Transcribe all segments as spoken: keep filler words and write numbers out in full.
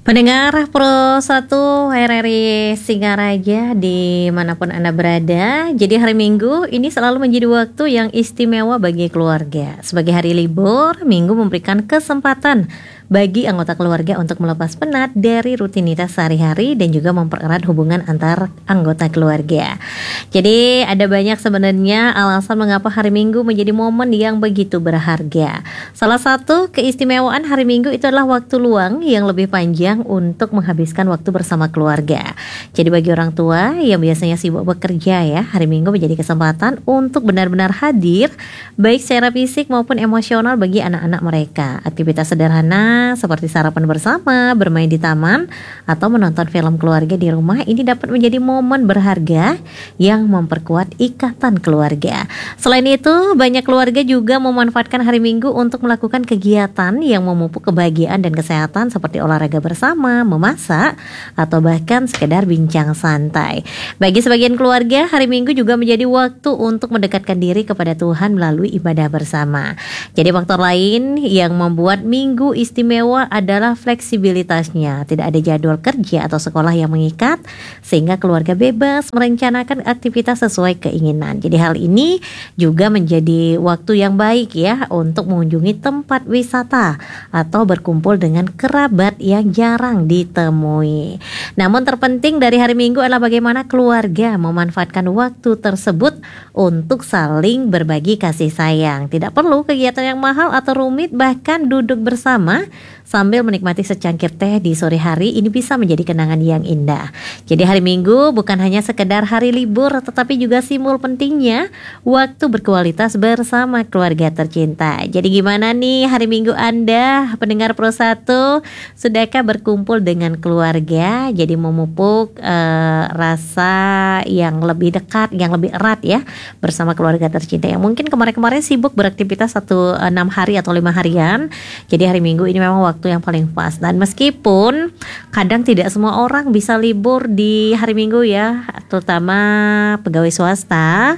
Pendengar Pro satu R R I Singaraja dimanapun Anda berada. Jadi hari Minggu ini selalu menjadi waktu yang istimewa bagi keluarga. Sebagai hari libur, Minggu memberikan kesempatan bagi anggota keluarga untuk melepas penat dari rutinitas sehari-hari dan juga mempererat hubungan antar anggota keluarga. Jadi ada banyak sebenarnya alasan mengapa hari Minggu menjadi momen yang begitu berharga. Salah satu keistimewaan hari Minggu itu adalah waktu luang yang lebih panjang untuk menghabiskan waktu bersama keluarga. Jadi bagi orang tua yang biasanya sibuk bekerja ya, hari Minggu menjadi kesempatan untuk benar-benar hadir baik secara fisik maupun emosional bagi anak-anak mereka. Aktivitas sederhana seperti sarapan bersama, bermain di taman, atau menonton film keluarga di rumah ini dapat menjadi momen berharga yang memperkuat ikatan keluarga. Selain itu, banyak keluarga juga memanfaatkan hari Minggu untuk melakukan kegiatan yang memupuk kebahagiaan dan kesehatan seperti olahraga bersama, memasak, atau bahkan sekedar bincang santai. Bagi sebagian keluarga, hari Minggu juga menjadi waktu untuk mendekatkan diri kepada Tuhan melalui ibadah bersama. Jadi faktor lain yang membuat Minggu istimewa adalah fleksibilitasnya. Tidak ada jadwal kerja atau sekolah yang mengikat, sehingga keluarga bebas merencanakan aktivitas sesuai keinginan. Jadi hal ini juga menjadi waktu yang baik ya untuk mengunjungi tempat wisata atau berkumpul dengan kerabat yang jarang ditemui. Namun terpenting dari hari Minggu adalah bagaimana keluarga memanfaatkan waktu tersebut untuk saling berbagi kasih sayang. Tidak perlu kegiatan yang mahal atau rumit, bahkan duduk bersama sambil menikmati secangkir teh di sore hari ini bisa menjadi kenangan yang indah. Jadi hari Minggu bukan hanya sekedar hari libur, tetapi juga simbol pentingnya waktu berkualitas bersama keluarga tercinta. Jadi gimana nih hari Minggu Anda, pendengar Pro satu? Sudahkah berkumpul dengan keluarga? Jadi memupuk uh, rasa yang lebih dekat, yang lebih erat ya bersama keluarga tercinta yang mungkin kemarin-kemarin sibuk beraktivitas satu enam hari atau lima harian. Jadi hari Minggu ini memang waktu yang paling pas. Dan meskipun kadang tidak semua orang bisa libur di hari Minggu ya, terutama pegawai swasta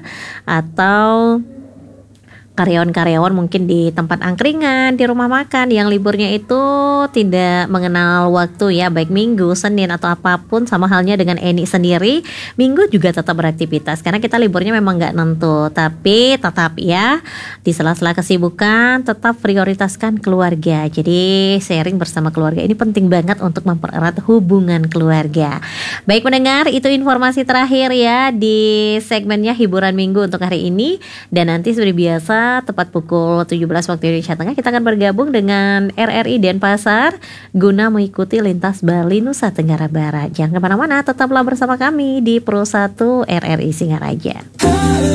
atau karyawan-karyawan mungkin di tempat angkringan, di rumah makan yang liburnya itu tidak mengenal waktu ya, baik Minggu, Senin atau apapun. Sama halnya dengan Eni sendiri, Minggu juga tetap beraktivitas karena kita liburnya memang gak nentu. Tapi tetap ya, di sela-sela kesibukan tetap prioritaskan keluarga. Jadi sharing bersama keluarga ini penting banget untuk mempererat hubungan keluarga. Baik mendengar, itu informasi terakhir ya di segmennya hiburan Minggu untuk hari ini. Dan nanti seperti biasa tepat pukul tujuh belas waktu Indonesia Tengah kita akan bergabung dengan R R I Denpasar guna mengikuti lintas Bali Nusa Tenggara Barat. Jangan kemana-mana, tetaplah bersama kami di Pro satu R R I Singaraja.